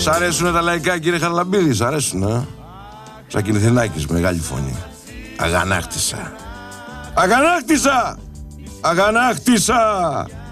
Σ' αρέσουνε τα λαϊκά, κύριε Χαραλαμπίδη, σ' αρέσουνε? Σαν Κινηθινάκης, μεγάλη φωνή. Αγανάκτησα. Αγανάκτησα! Αγανάκτησα!